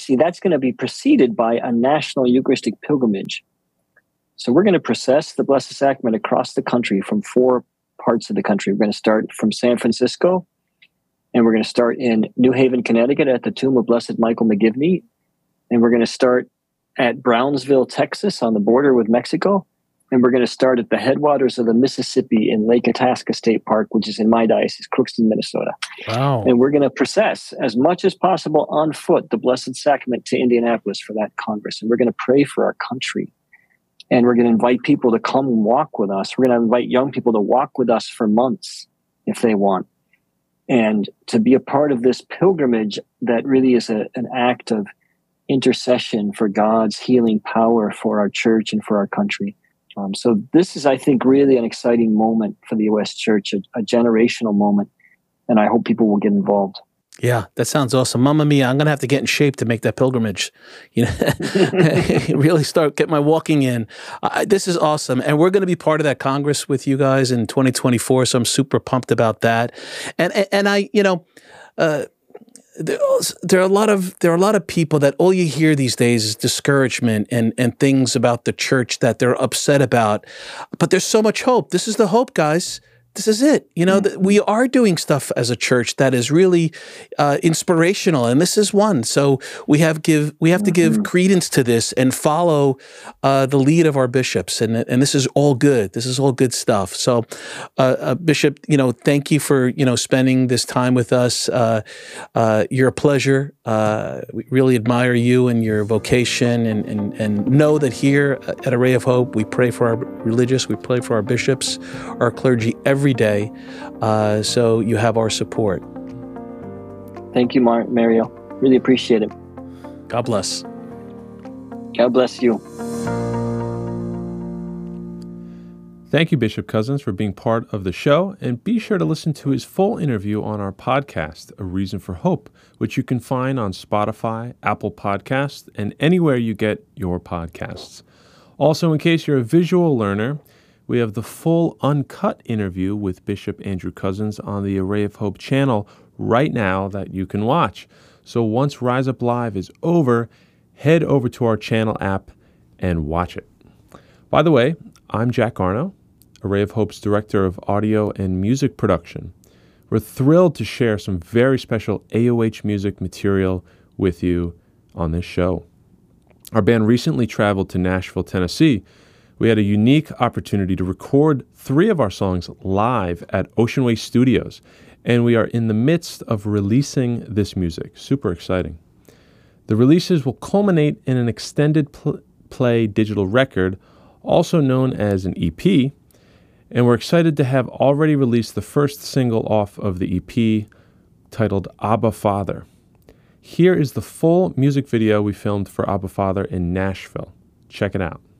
see, that's going to be preceded by a national Eucharistic pilgrimage. So we're going to process the Blessed Sacrament across the country from 4 parts of the country. We're going to start from San Francisco, and we're going to start in New Haven, Connecticut at the tomb of Blessed Michael McGivney. And we're going to start at Brownsville, Texas on the border with Mexico. And we're going to start at the headwaters of the Mississippi in Lake Itasca State Park, which is in my diocese, Crookston, Minnesota. Wow. And we're going to process as much as possible on foot the Blessed Sacrament to Indianapolis for that Congress. And we're going to pray for our country. And we're going to invite people to come and walk with us. We're going to invite young people to walk with us for months if they want. And to be a part of this pilgrimage that really is an act of intercession for God's healing power for our church and for our country. So this is, I think, really an exciting moment for the U.S. Church, a generational moment, and I hope people will get involved. Yeah, that sounds awesome. Mamma mia, I'm going to have to get in shape to make that pilgrimage. Really get my walking in. This is awesome. And we're going to be part of that Congress with you guys in 2024, so I'm super pumped about that. And I, there are a lot of people that all you hear these days is discouragement and things about the church that they're upset about. But there's so much hope. This is the hope, guys. This is it. We are doing stuff as a church that is really inspirational, and this is one. So we have to give credence to this and follow the lead of our bishops, and this is all good. This is all good stuff. So, Bishop, thank you for spending this time with us. You're a pleasure. We really admire you and your vocation, and know that here at Array of Hope, we pray for our religious, we pray for our bishops, our clergy every day. So you have our support. Thank you, Mario. Really appreciate it. God bless. God bless you. Thank you, Bishop Cozzens, for being part of the show, and be sure to listen to his full interview on our podcast, A Reason for Hope, which you can find on Spotify, Apple Podcasts, and anywhere you get your podcasts. Also, in case you're a visual learner, we have the full uncut interview with Bishop Andrew Cozzens on the Array of Hope channel right now that you can watch. So once Rise Up Live is over, head over to our channel app and watch it. By the way, I'm Jack Arno, Array of Hope's Director of Audio and Music Production. We're thrilled to share some very special AOH music material with you on this show. Our band recently traveled to Nashville, Tennessee. We had a unique opportunity to record 3 of our songs live at Ocean Way Studios, and we are in the midst of releasing this music. Super exciting. The releases will culminate in an extended play digital record, also known as an EP, and we're excited to have already released the first single off of the EP, titled Abba Father. Here is the full music video we filmed for Abba Father in Nashville. Check it out.